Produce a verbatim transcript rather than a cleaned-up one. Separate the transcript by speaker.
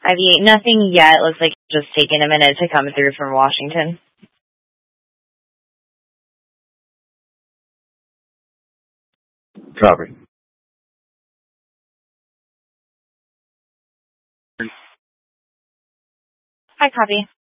Speaker 1: Ivy, nothing yet. Looks like it's just taking a minute to come through from Washington.
Speaker 2: Copy.
Speaker 1: Hi, copy.